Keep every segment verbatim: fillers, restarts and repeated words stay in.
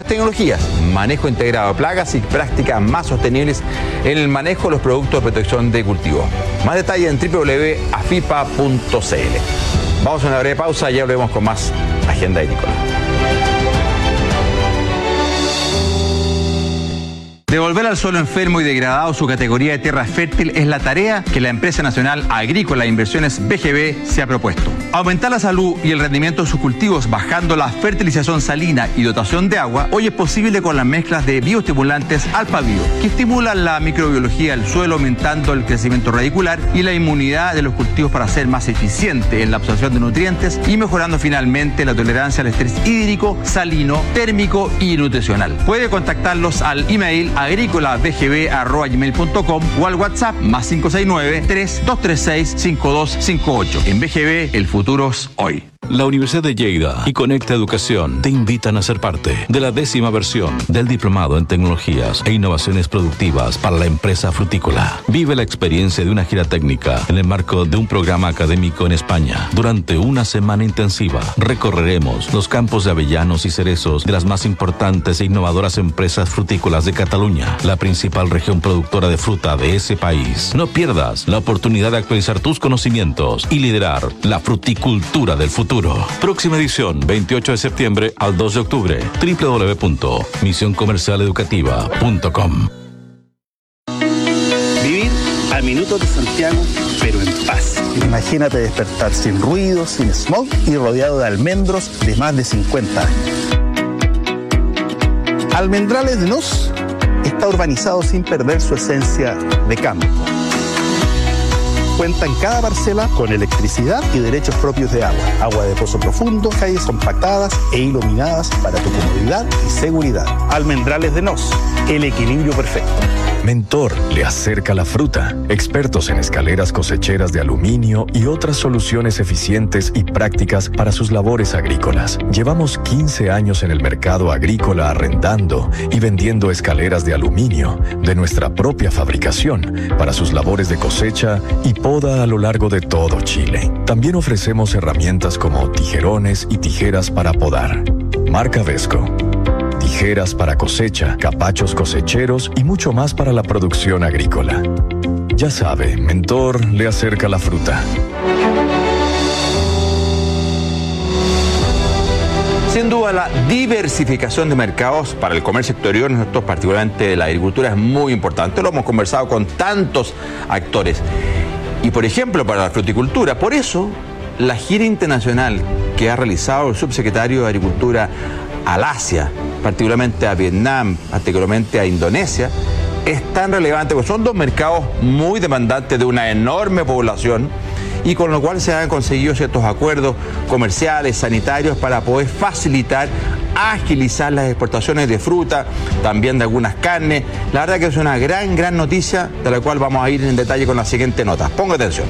tecnologías, manejo integrado de plagas y prácticas más sostenibles en el manejo de los productos de protección de cultivo. Más detalles en doble u doble u doble u punto afipa punto c l. Vamos a una breve pausa y ya volvemos con más Agenda Agrícola. Devolver al suelo enfermo y degradado su categoría de tierra fértil es la tarea que la Empresa Nacional Agrícola e Inversiones B G B se ha propuesto. Aumentar la salud y el rendimiento de sus cultivos bajando la fertilización salina y dotación de agua hoy es posible con las mezclas de bioestimulantes Alpha-Bio, que estimulan la microbiología del suelo aumentando el crecimiento radicular y la inmunidad de los cultivos para ser más eficiente en la absorción de nutrientes y mejorando finalmente la tolerancia al estrés hídrico, salino, térmico y nutricional. Puede contactarlos al email agrícola b g b arroba gmail punto com o al WhatsApp más cinco seis nueve, tres dos tres seis, cinco dos cinco ocho. En B G B, el futuro es hoy. La Universidad de Lleida y Conecta Educación te invitan a ser parte de la décima versión del Diplomado en Tecnologías e Innovaciones Productivas para la Empresa Frutícola. Vive la experiencia de una gira técnica en el marco de un programa académico en España. Durante una semana intensiva, recorreremos los campos de avellanos y cerezos de las más importantes e innovadoras empresas frutícolas de Cataluña, la principal región productora de fruta de ese país. No pierdas la oportunidad de actualizar tus conocimientos y liderar la fruticultura del futuro. Próxima edición, veintiocho de septiembre al dos de octubre. doble u doble u doble u punto misión comercial educativa punto com. Vivir a minutos de Santiago, pero en paz. Imagínate despertar sin ruido, sin smog y rodeado de almendros de más de cincuenta años. Almendrales de Nos está urbanizado sin perder su esencia de campo. Cuenta en cada parcela con electricidad y derechos propios de agua. Agua de pozo profundo, calles compactadas e iluminadas para tu comodidad y seguridad. Almendrales de Nos, el equilibrio perfecto. Mentor le acerca la fruta. Expertos en escaleras cosecheras de aluminio y otras soluciones eficientes y prácticas para sus labores agrícolas. Llevamos quince años en el mercado agrícola arrendando y vendiendo escaleras de aluminio de nuestra propia fabricación para sus labores de cosecha y poda a lo largo de todo Chile. También ofrecemos herramientas como tijerones y tijeras para podar. Marca Vesco. Tijeras para cosecha, capachos cosecheros y mucho más para la producción agrícola. Ya sabe, Mentor le acerca la fruta. Sin duda, la diversificación de mercados para el comercio exterior, nosotros particularmente la agricultura, es muy importante. Lo hemos conversado con tantos actores. Y por ejemplo, para la fruticultura, por eso la gira internacional que ha realizado el subsecretario de Agricultura al Asia, particularmente a Vietnam, particularmente a Indonesia, es tan relevante porque son dos mercados muy demandantes de una enorme población y con lo cual se han conseguido ciertos acuerdos comerciales, sanitarios para poder facilitar, agilizar las exportaciones de fruta, también de algunas carnes. La verdad que es una gran, gran noticia de la cual vamos a ir en detalle con la siguiente nota. Ponga atención.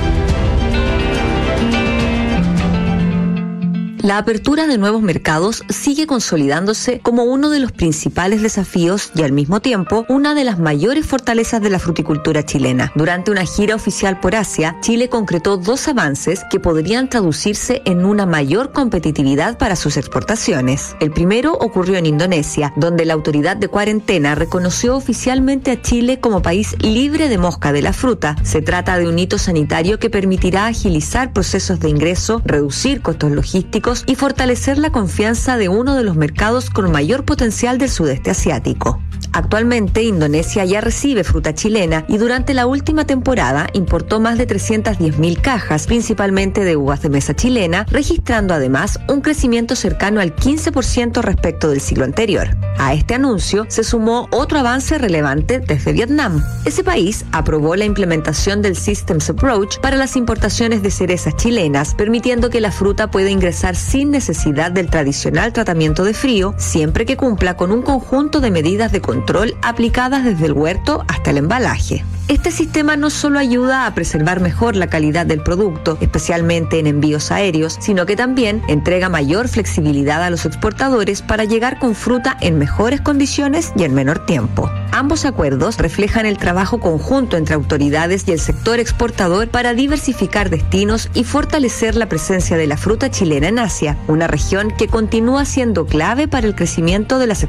La apertura de nuevos mercados sigue consolidándose como uno de los principales desafíos y al mismo tiempo una de las mayores fortalezas de la fruticultura chilena. Durante una gira oficial por Asia, Chile concretó dos avances que podrían traducirse en una mayor competitividad para sus exportaciones. El primero ocurrió en Indonesia, donde la autoridad de cuarentena reconoció oficialmente a Chile como país libre de mosca de la fruta. Se trata de un hito sanitario que permitirá agilizar procesos de ingreso, reducir costos logísticos y fortalecer la confianza de uno de los mercados con mayor potencial del sudeste asiático. Actualmente, Indonesia ya recibe fruta chilena y durante la última temporada importó más de trescientas diez mil cajas, principalmente de uvas de mesa chilena, registrando además un crecimiento cercano al quince por ciento respecto del siglo anterior. A este anuncio se sumó otro avance relevante desde Vietnam. Ese país aprobó la implementación del Systems Approach para las importaciones de cerezas chilenas, permitiendo que la fruta pueda ingresar sin necesidad del tradicional tratamiento de frío, siempre que cumpla con un conjunto de medidas de control aplicadas desde el huerto hasta el embalaje. Este sistema no solo ayuda a preservar mejor la calidad del producto, especialmente en envíos aéreos, sino que también entrega mayor flexibilidad a los exportadores para llegar con fruta en mejores condiciones y en menor tiempo. Ambos acuerdos reflejan el trabajo conjunto entre autoridades y el sector exportador para diversificar destinos y fortalecer la presencia de la fruta chilena en Asia, una región que continúa siendo clave para el crecimiento de las